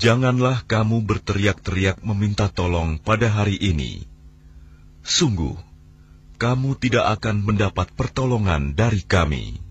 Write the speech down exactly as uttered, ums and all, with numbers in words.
Janganlah kamu berteriak-teriak meminta tolong pada hari ini. Sungguh, kamu tidak akan mendapat pertolongan dari kami.